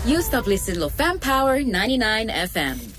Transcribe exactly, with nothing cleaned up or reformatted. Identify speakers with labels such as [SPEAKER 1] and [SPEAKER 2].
[SPEAKER 1] You stop listening to Fam Power ninety-nine F M.